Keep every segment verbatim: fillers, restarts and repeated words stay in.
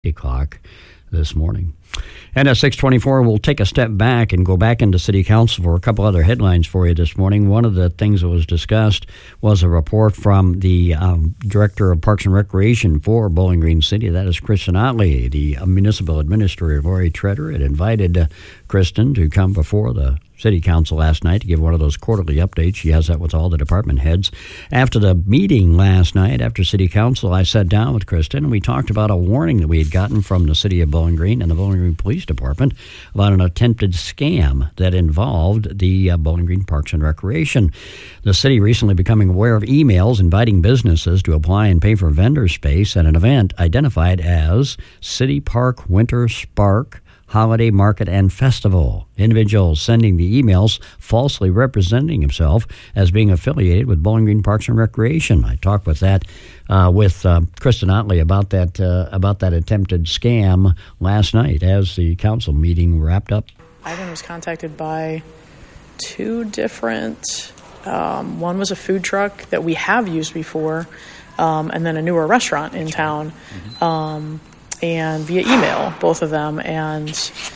o'clock this morning. And at six twenty-four, we'll take a step back and go back into City Council for a couple other headlines for you this morning. One of the things that was discussed was a report from the um, Director of Parks and Recreation for Bowling Green City. That is Kristen Otley, the uh, Municipal Administrator, Lori Treader, had invited uh, Kristen to come before the City Council last night to give one of those quarterly updates. She has that with all the department heads. After the meeting last night, after City Council, I sat down with Kristen and we talked about a warning that we had gotten from the City of Bowling Green and the Bowling Green Police Department about an attempted scam that involved the uh, Bowling Green Parks and Recreation. The city recently becoming aware of emails inviting businesses to apply and pay for vendor space at an event identified as City Park Winter Spark Holiday Market and Festival. Individuals sending the emails falsely representing himself as being affiliated with Bowling Green Parks and Recreation. I talked with that uh, with uh, Kristen Otley about that uh, about that attempted scam last night as the council meeting wrapped up. Ivan was contacted by two different. Um, one was a food truck that we have used before, um, and then a newer restaurant in town. Mm-hmm. Um, and via email, both of them. And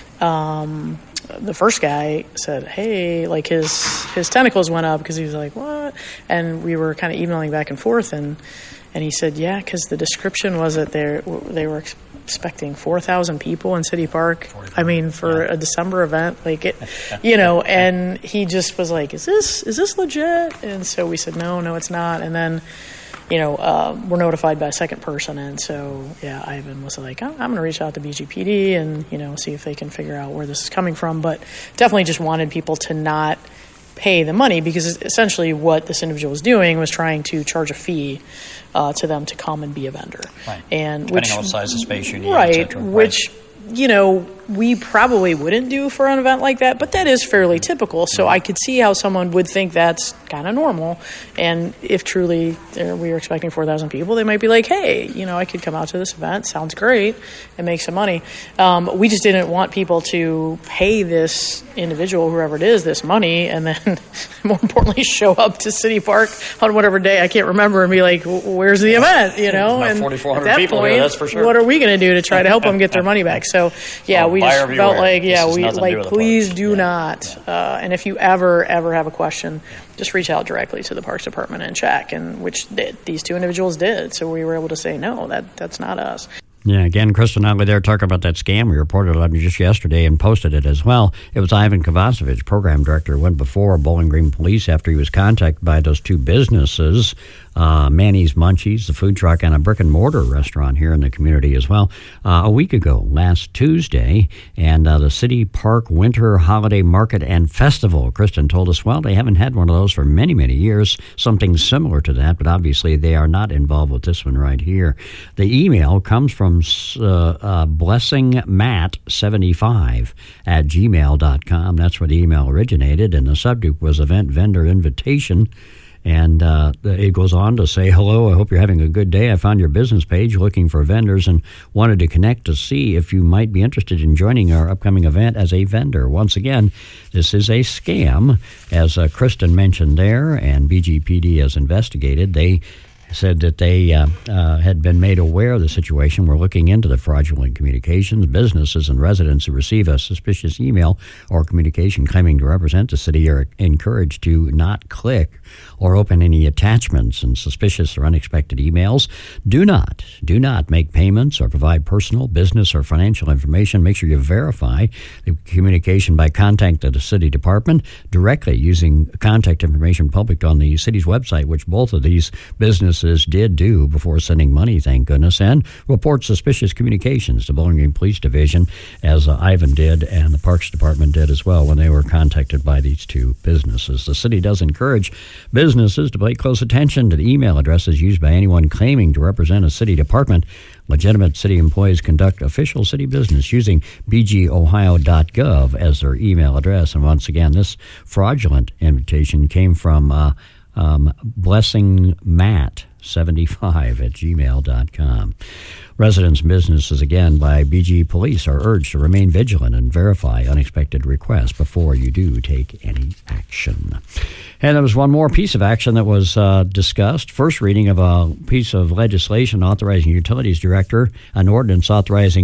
um, the first guy said, hey, like his his tentacles went up because he was like, what? And we were kind of emailing back and forth. And, and he said, yeah, because the description was that they they were expecting four thousand people in City Park. I mean, for yeah. a December event, like it, you know, and he just was like, is this, is this legit? And so we said, no, no, it's not. And then, you know, uh, we're notified by a second person. And so, yeah, Ivan was like, oh, I'm going to reach out to B G P D and, you know, see if they can figure out where this is coming from. But definitely just wanted people to not pay the money because essentially what this individual was doing was trying to charge a fee uh, to them to come and be a vendor. Right. And Depending which, on what size of space you need, right, et cetera. Which, right. you know, we probably wouldn't do for an event like that, but that is fairly typical. So I could see how someone would think that's kind of normal. And if truly uh, we were expecting four thousand people, they might be like, hey, you know, I could come out to this event. Sounds great and make some money. Um, we just didn't want people to pay this individual, whoever it is, this money, and then more importantly, show up to City Park on whatever day, I can't remember, and be like, where's the event, you know? And at that people point, here, that's for sure. What are we going to do to try to help them get their money back? So, yeah, Oh, we just felt like, yeah, we like, please do yeah. not. Uh, and if you ever, ever have a question, just reach out directly to the Parks Department and check, and which did, these two individuals did. So we were able to say, no, that that's not us. Yeah, again, Kristen Otley there talking about that scam. We reported on it just yesterday and posted it as well. It was Ivan Kovacevic, program director, went before Bowling Green Police after he was contacted by those two businesses, uh, Manny's Munchies, the food truck, and a brick and mortar restaurant here in the community as well, uh, a week ago, last Tuesday. And uh, the City Park Winter Holiday Market and Festival, Kristen told us, well, they haven't had one of those for many, many years, something similar to that, but obviously they are not involved with this one right here. The email comes from uh, uh, blessing matt seventy-five at gmail dot com. That's where the email originated, and the subject was event vendor invitation. And uh, it goes on to say, hello, I hope you're having a good day. I found your business page looking for vendors and wanted to connect to see if you might be interested in joining our upcoming event as a vendor. Once again, this is a scam, as uh, Kristen mentioned there, and B G P D has investigated. They said that they uh, uh, had been made aware of the situation. We're looking into the fraudulent communications. Businesses and residents who receive a suspicious email or communication claiming to represent the city are encouraged to not click or open any attachments in suspicious or unexpected emails. Do not, do not make payments or provide personal, business, or financial information. Make sure you verify the communication by contacting the city department directly using contact information published on the city's website, which both of these businesses did do before sending money, thank goodness, and report suspicious communications to Bowling Green Police Division, as uh, Ivan did and the Parks Department did as well when they were contacted by these two businesses. The city does encourage businesses to pay close attention to the email addresses used by anyone claiming to represent a city department. Legitimate city employees conduct official city business using b g ohio dot gov as their email address. And once again, this fraudulent invitation came from uh, um, Blessing Matt seventy-five at gmail dot com. Residents and businesses, again, by B G Police are urged to remain vigilant and verify unexpected requests before you do take any action. And there was one more piece of action that was uh, discussed. First reading of a piece of legislation authorizing utilities director, an ordinance authorizing